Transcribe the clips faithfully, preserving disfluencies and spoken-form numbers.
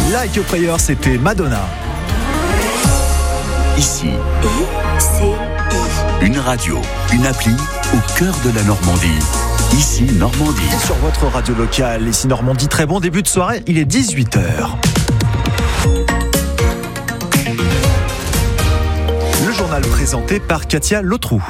Like a Prayer, c'était Madonna. Ici, I C I. Une radio, une appli au cœur de la Normandie. Ici, Normandie. Sur votre radio locale, ici Normandie, très bon début de soirée, il est dix-huit heures. Le journal présenté par Katia Lotrou.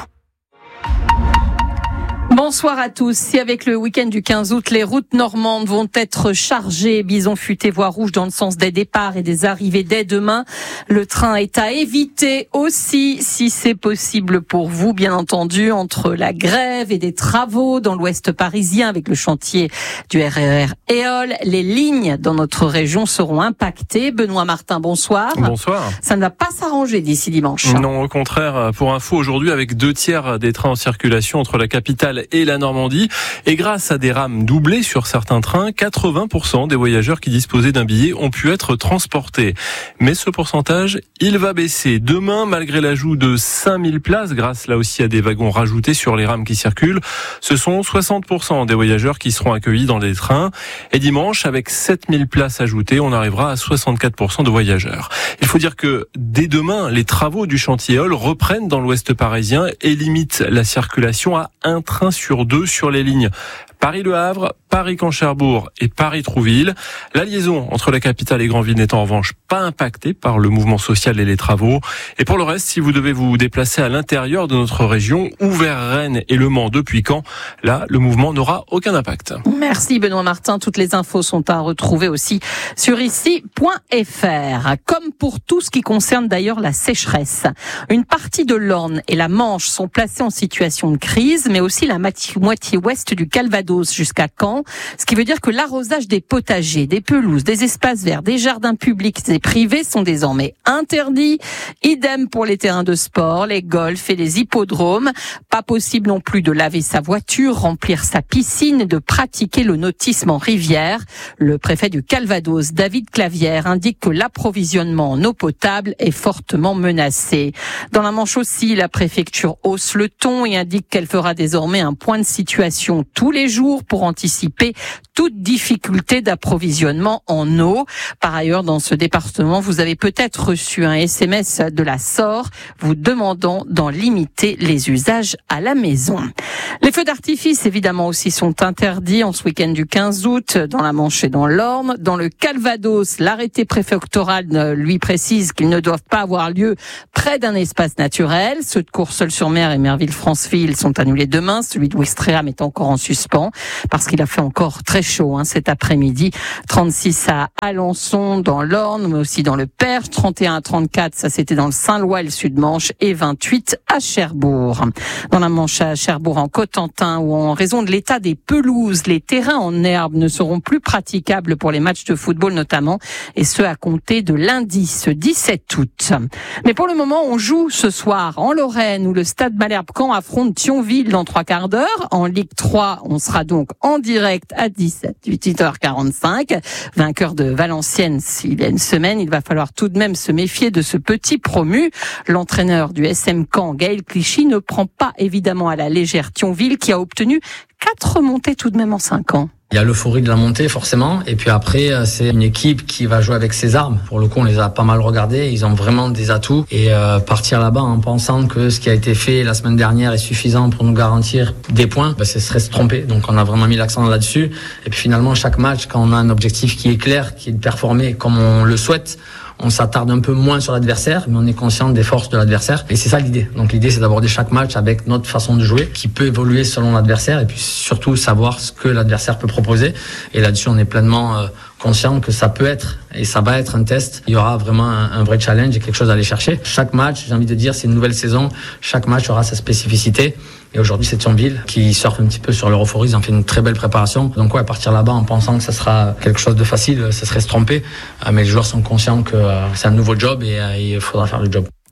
Bonsoir à tous. Si avec le week-end du quinze août, les routes normandes vont être chargées, bison futé, voie rouge dans le sens des départs et des arrivées dès demain, le train est à éviter aussi, si c'est possible pour vous, bien entendu, entre la grève et des travaux dans l'ouest parisien avec le chantier du R E R Éole. Les lignes dans notre région seront impactées. Benoît Martin, bonsoir. Bonsoir. Ça ne va pas s'arranger d'ici dimanche. Non, au contraire. Pour info, aujourd'hui, avec deux tiers des trains en circulation entre la capitale et la Normandie. Et grâce à des rames doublées sur certains trains, quatre-vingts pour cent des voyageurs qui disposaient d'un billet ont pu être transportés. Mais ce pourcentage, il va baisser. Demain, malgré l'ajout de cinq mille places, grâce là aussi à des wagons rajoutés sur les rames qui circulent, ce sont soixante pour cent des voyageurs qui seront accueillis dans les trains. Et dimanche, avec sept mille places ajoutées, on arrivera à soixante-quatre pour cent de voyageurs. Il faut dire que dès demain, les travaux du chantier Éole reprennent dans l'ouest parisien et limitent la circulation à un train sur deux sur les lignes Paris-Le Havre, Paris-Camp-Cherbourg et Paris-Trouville. La liaison entre la capitale et Granville n'est en revanche pas impactée par le mouvement social et les travaux. Et pour le reste, si vous devez vous déplacer à l'intérieur de notre région ou vers Rennes et Le Mans depuis Caen, là, le mouvement n'aura aucun impact. Merci Benoît Martin. Toutes les infos sont à retrouver aussi sur ici point F R. Comme pour tout ce qui concerne d'ailleurs la sécheresse, une partie de l'Orne et la Manche sont placées en situation de crise, mais aussi la moitié ouest du Calvados jusqu'à Caen, ce qui veut dire que l'arrosage des potagers, des pelouses, des espaces verts, des jardins publics et privés sont désormais interdits. Idem pour les terrains de sport, les golfs et les hippodromes. Pas possible non plus de laver sa voiture, remplir sa piscine et de pratiquer le nautisme en rivière. Le préfet du Calvados, David Clavière, indique que l'approvisionnement en eau potable est fortement menacé. Dans la Manche aussi, la préfecture hausse le ton et indique qu'elle fera désormais un point de situation tous les jours pour anticiper toute difficulté d'approvisionnement en eau. Par ailleurs, dans ce département, vous avez peut-être reçu un S M S de la S O R vous demandant d'en limiter les usages à la maison. Les feux d'artifice, évidemment, aussi sont interdits en ce week-end du quinze août dans la Manche et dans l'Orne. Dans le Calvados, l'arrêté préfectoral lui précise qu'ils ne doivent pas avoir lieu près d'un espace naturel. Ceux de Courseulles-sur-Mer et Merville-Franceville sont annulés demain. Celui de Ouistreham est encore en suspens parce qu'il a fait encore très chaud hein, cet après-midi. trente-six à Alençon dans l'Orne, mais aussi dans le Perche. trente et un à trente-quatre, ça c'était dans le Saint-Lois et le Sud-Manche. Et vingt-huit à Cherbourg. Dans la Manche à Cherbourg en Cotentin, où en raison de l'état des pelouses, les terrains en herbe ne seront plus praticables pour les matchs de football notamment, et ce à compter de lundi, ce dix-sept août. Mais pour le moment, on joue ce soir en Lorraine, où le Stade Malherbe-Caen affronte Thionville dans trois quarts d'heure. En Ligue trois, on sera donc en direct à dix-huit heures quarante-cinq. Vainqueur de Valenciennes il y a une semaine, il va falloir tout de même se méfier de ce petit promu. L'entraîneur du S M Caen, Gaël Clichy, ne prend pas évidemment à la légère Thionville, qui a obtenu quatre montées tout de même en cinq ans. Il y a l'euphorie de la montée forcément, et puis après c'est une équipe qui va jouer avec ses armes. Pour le coup on les a pas mal regardés, ils ont vraiment des atouts, et euh, partir là-bas en pensant que ce qui a été fait la semaine dernière est suffisant pour nous garantir des points, bah, ce serait se tromper. Donc on a vraiment mis l'accent là-dessus, et puis finalement chaque match, quand on a un objectif qui est clair, qui est de performer comme on le souhaite, on s'attarde un peu moins sur l'adversaire, mais on est conscient des forces de l'adversaire. Et c'est ça l'idée. Donc l'idée, c'est d'aborder chaque match avec notre façon de jouer, qui peut évoluer selon l'adversaire, et puis surtout savoir ce que l'adversaire peut proposer. Et là-dessus, on est pleinement euh, conscient que ça peut être, et ça va être un test. Il y aura vraiment un, un vrai challenge et quelque chose à aller chercher. Chaque match, j'ai envie de dire, c'est une nouvelle saison. Chaque match aura sa spécificité. Et aujourd'hui, c'est Thionville qui surfe un petit peu sur leur euphorie. Ils ont fait une très belle préparation. Donc ouais, partir là-bas en pensant que ça sera quelque chose de facile, ça serait se tromper. Mais les joueurs sont conscients que c'est un nouveau job et il faudra faire le job.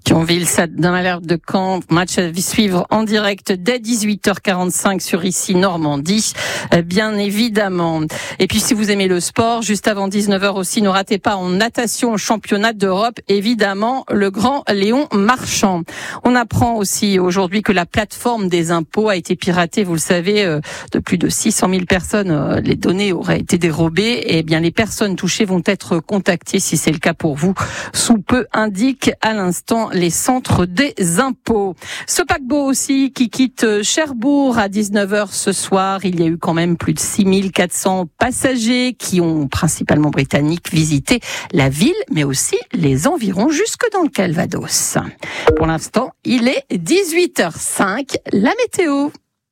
Thionville, dans l'alerte de Caen, match à suivre en direct dès dix-huit heures quarante-cinq sur Ici Normandie, bien évidemment. Et puis si vous aimez le sport, juste avant dix-neuf heures aussi, ne ratez pas en natation au championnat d'Europe, évidemment, le grand Léon Marchand. On apprend aussi aujourd'hui que la plateforme des impôts a été piratée, vous le savez, de plus de six cent mille personnes, les données auraient été dérobées, et bien les personnes touchées vont être contactées si c'est le cas pour vous. Sous peu indique à l'instant les centres des impôts. Ce paquebot aussi qui quitte Cherbourg à dix-neuf heures ce soir. Il y a eu quand même plus de six mille quatre cents passagers qui ont, principalement britanniques, visité la ville, mais aussi les environs jusque dans le Calvados. Pour l'instant, il est dix-huit heures cinq. La météo.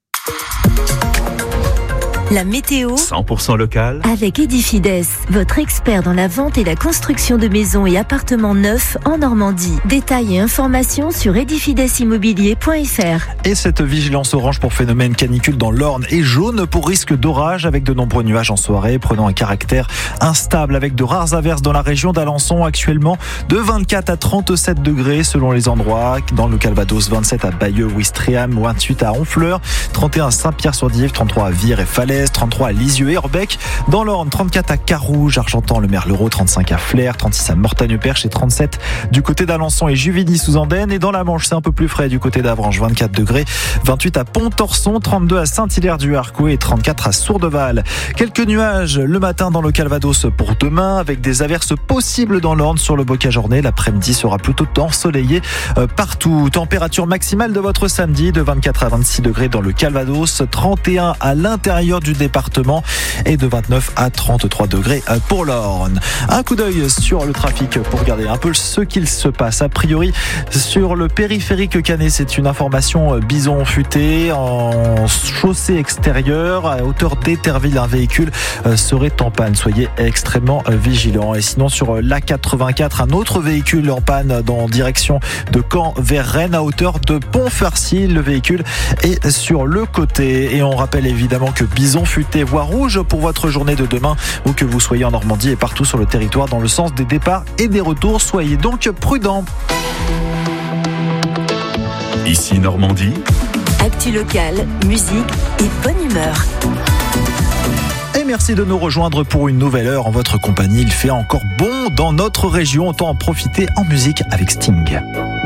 La météo cent pour cent local avec Edifides, votre expert dans la vente et la construction de maisons et appartements neufs en Normandie. Détails et informations sur edifides immobilier point f r. Et cette vigilance orange pour phénomène canicule dans l'Orne et jaune pour risque d'orage avec de nombreux nuages en soirée, prenant un caractère instable avec de rares averses dans la région d'Alençon actuellement de vingt-quatre à trente-sept degrés selon les endroits. Dans le Calvados, vingt-sept à Bayeux, Ouistreham, vingt-huit à Honfleur, trente et un à Saint-Pierre-sur-Dive, trente-trois à Vire et Falaise, trente-trois à Lisieux et Orbec. Dans l'Orne, trente-quatre à Carouge, Argentan, le Merlereau, trente-cinq à Flers, trente-six à Mortagne-Perche et trente-sept du côté d'Alençon et Juvigny-sous-Andenne. Et dans la Manche, c'est un peu plus frais du côté d'Avranches, vingt-quatre degrés, vingt-huit à Pont-Torson, trente-deux à Saint-Hilaire-du-Harcouët et trente-quatre à Sourdeval. Quelques nuages le matin dans le Calvados pour demain, avec des averses possibles dans l'Orne sur le Bocage-Ornay. L'après-midi sera plutôt ensoleillé partout. Température maximale de votre samedi de vingt-quatre à vingt-six degrés dans le Calvados, trente et un à l'intérieur du département et de vingt-neuf à trente-trois degrés pour l'Orne. Un coup d'œil sur le trafic pour regarder un peu ce qu'il se passe. A priori, sur le périphérique Canet, c'est une information bison futé en chaussée extérieure à hauteur d'Éterville. Un véhicule serait en panne. Soyez extrêmement vigilants. Et sinon, sur l'A quatre-vingt-quatre, un autre véhicule en panne dans direction de Caen vers Rennes à hauteur de Pont-Farcy. Le véhicule est sur le côté. Et on rappelle évidemment que bison futé voie rouge pour votre journée de demain, où que vous soyez en Normandie et partout sur le territoire dans le sens des départs et des retours. Soyez donc prudents. Ici Normandie. Actu locale, musique et bonne humeur. Et merci de nous rejoindre pour une nouvelle heure en votre compagnie. Il fait encore bon dans notre région. Autant en profiter en musique avec Sting.